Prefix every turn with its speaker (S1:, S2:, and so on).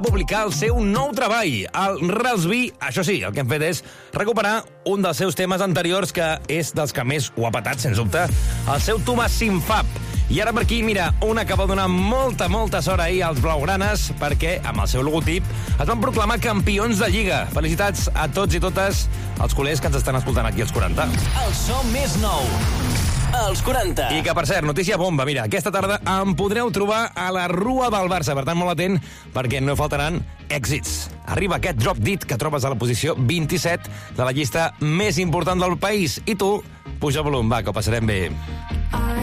S1: publicar el seu nou treball, el Relsby. Això sí, el que hem fet és recuperar un dels seus temes anteriors, que és dels que més ho ha patat, sens dubte, el seu Tu Mas Simfab. I ara per aquí, mira, una que va donar molta sort ahir als blaugranes, perquè amb el seu logotip es van proclamar campions de Lliga. Felicitats a tots i totes els culers que ens estan escoltant aquí als 40.
S2: El so més nou, els 40.
S1: I que, per cert, notícia bomba, mira, aquesta tarda em podreu trobar a la Rua del Barça, per tant, molt atent, perquè no faltaran èxits. Arriba aquest Drop Dead que trobes a la posició 27 de la llista més important del país. I tu, puja el volum, va, que ho passarem bé.